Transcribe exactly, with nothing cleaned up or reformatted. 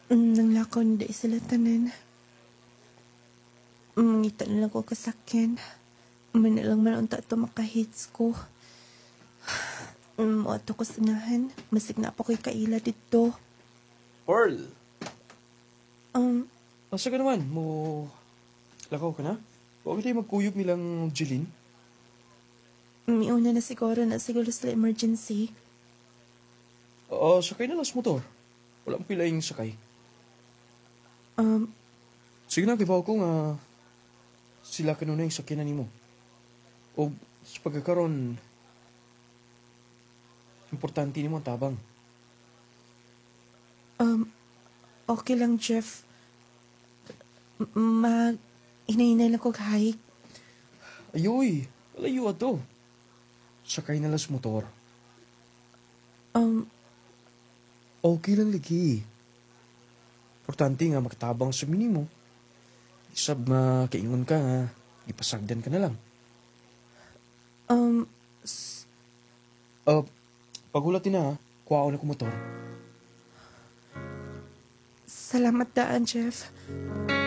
Mm, nang lakaw na di sila tanan. Mangita na lang ko kasakyan. Man na lang man unta ito makahits ko. Um, ato ko sanahan. Masig na pa ko'y kaila dito. Pearl, Um, asa ka naman? Mo lakaw ka na? Huwag tayo magkuyog nilang Jeline. miuna na siguro na siguro sila emergency. Oo, sakay na lang sa motor. Wala mo pilaing sakay. Um, Sige na, kibaw ko nga sila kanuna yung sakyanan nimo. O sa pagkakaroon, importante nimo ang tabang. um, okay lang, Jeff. M- Mag, hinahinay lang ko kahit. Ayoy, wala ato. Sakay na lang sa motor. Um, Okay lang lagi. Importante nga makatabang sa minimo. Isab nga kaingon ka nga, ipasagdan ka na lang. um, Uh, pagulatin na ha, kuha ko na ko motor. salamat daan, Jeff.